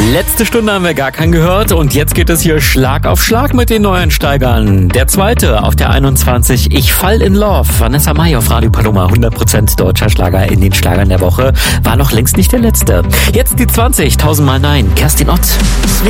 Letzte Stunde haben wir gar keinen gehört und jetzt geht es hier Schlag auf Schlag mit den neuen Steigern. Der zweite auf der 21, Ich fall in Love. Vanessa Mai auf Radio Paloma, 100% deutscher Schlager in den Schlagern der Woche. War noch längst nicht der letzte. Jetzt die 20, 1000 Mal Nein, Kerstin Ott.